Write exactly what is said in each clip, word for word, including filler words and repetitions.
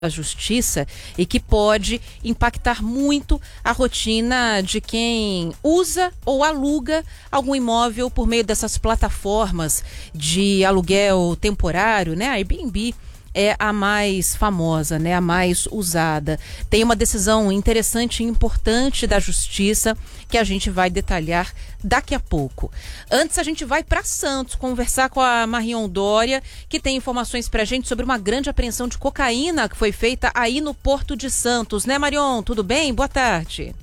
da Justiça e que pode impactar muito a rotina de quem usa ou aluga algum imóvel por meio dessas plataformas de aluguel temporário, né? A Airbnb é a mais famosa, né? A mais usada. Tem uma decisão interessante e importante da Justiça que a gente vai detalhar daqui a pouco. Antes a gente vai para Santos conversar com a Marion Doria, que tem informações para a gente sobre uma grande apreensão de cocaína que foi feita aí no Porto de Santos, né, Marion? Tudo bem? Boa tarde.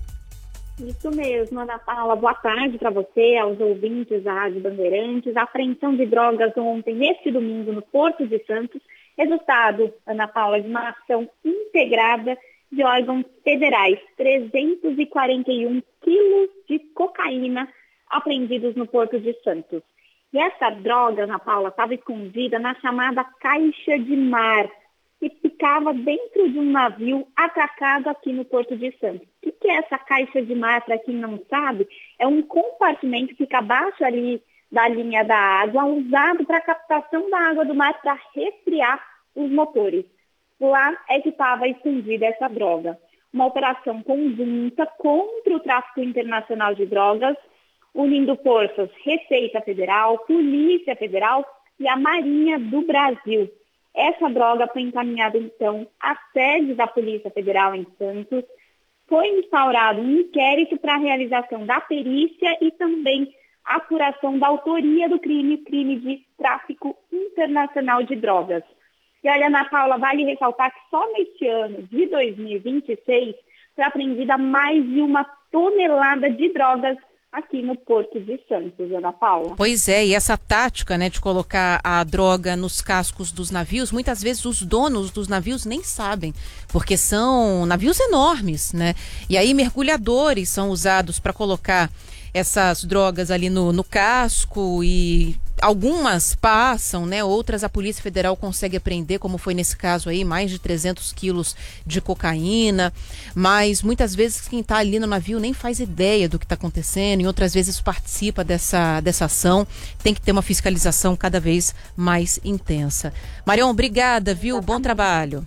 Isso mesmo, Ana Paula. Boa tarde para você, aos ouvintes da Rádio Bandeirantes. A apreensão de drogas ontem, neste domingo, no Porto de Santos, resultado, Ana Paula, de uma ação integrada de órgãos federais. trezentos e quarenta e um quilos de cocaína apreendidos no Porto de Santos. E essa droga, Ana Paula, estava escondida na chamada caixa de mar, que ficava dentro de um navio atracado aqui no Porto de Santos. O que é essa caixa de mar, para quem não sabe? É um compartimento que fica abaixo ali da linha da água, usado para a captação da água do mar para resfriar os motores. Lá é que estava escondida essa droga. Uma operação conjunta contra o tráfico internacional de drogas, unindo forças Receita Federal, Polícia Federal e a Marinha do Brasil. Essa droga foi encaminhada, então, à sede da Polícia Federal em Santos. Foi instaurado um inquérito para a realização da perícia e também a apuração da autoria do crime, crime de tráfico internacional de drogas. E olha, Ana Paula, vale ressaltar que só neste ano de dois mil e vinte e seis foi apreendida mais de uma tonelada de drogas aqui no Porto de Santos, Ana Paula. Pois é, e essa tática, né, de colocar a droga nos cascos dos navios, muitas vezes os donos dos navios nem sabem, porque são navios enormes, né? E aí mergulhadores são usados para colocar essas drogas ali no, no casco e algumas passam, né? Outras a Polícia Federal consegue apreender, como foi nesse caso aí, mais de trezentos quilos de cocaína, mas muitas vezes quem está ali no navio nem faz ideia do que está acontecendo e outras vezes participa dessa, dessa ação. Tem que ter uma fiscalização cada vez mais intensa. Marion, obrigada, viu? Bom trabalho.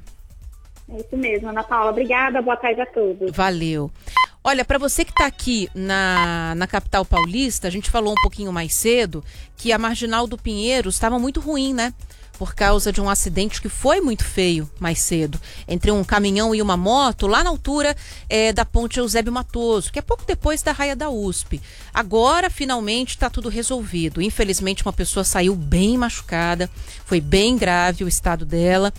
É isso mesmo, Ana Paula. Obrigada, boa tarde a todos. Valeu. Olha, para você que está aqui na, na capital paulista, a gente falou um pouquinho mais cedo que a Marginal do Pinheiros estava muito ruim, né? Por causa de um acidente que foi muito feio mais cedo, entre um caminhão e uma moto, lá na altura é, da ponte Eusébio Matoso, que é pouco depois da raia da U S P. Agora, finalmente, está tudo resolvido. Infelizmente, uma pessoa saiu bem machucada, foi bem grave o estado dela,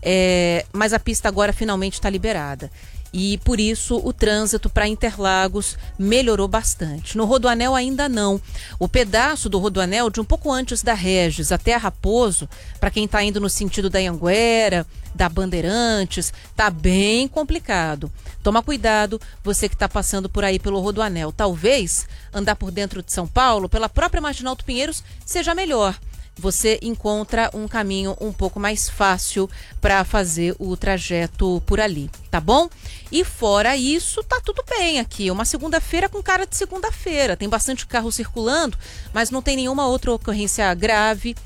é, mas a pista agora finalmente está liberada. E por isso o trânsito para Interlagos melhorou bastante. No Rodoanel ainda não. O pedaço do Rodoanel de um pouco antes da Regis até a Raposo, para quem está indo no sentido da Anhanguera, da Bandeirantes, tá bem complicado. Toma cuidado, você que está passando por aí pelo Rodoanel. Talvez andar por dentro de São Paulo, pela própria Marginal do Pinheiros, seja melhor. Você encontra um caminho um pouco mais fácil para fazer o trajeto por ali, tá bom? E fora isso, tá tudo bem aqui. Uma segunda-feira com cara de segunda-feira. Tem bastante carro circulando, mas não tem nenhuma outra ocorrência grave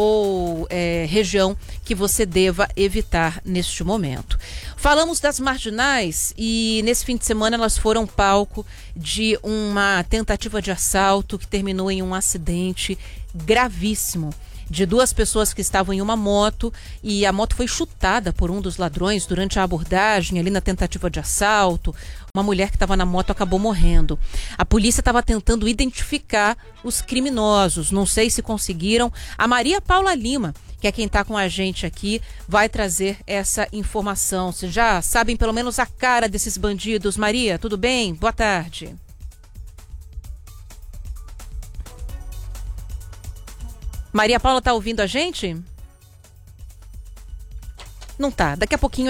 ou é, região que você deva evitar neste momento. Falamos das marginais e nesse fim de semana elas foram palco de uma tentativa de assalto que terminou em um acidente gravíssimo de duas pessoas que estavam em uma moto e a moto foi chutada por um dos ladrões durante a abordagem ali na tentativa de assalto. Uma mulher que estava na moto acabou morrendo. A polícia estava tentando identificar os criminosos, não sei se conseguiram. A Maria Paula Lima, que é quem está com a gente aqui, vai trazer essa informação. Vocês já sabem pelo menos a cara desses bandidos. Maria, tudo bem? Boa tarde. Maria Paula, tá ouvindo a gente? Não tá. Daqui a pouquinho